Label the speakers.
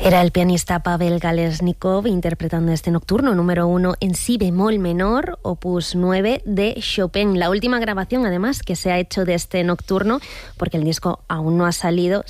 Speaker 1: Era el pianista Pavel Galesnikov interpretando este nocturno número 1 en si bemol menor, opus 9 de Chopin. La última grabación, además, que se ha hecho de este nocturno, porque el disco aún no ha salido,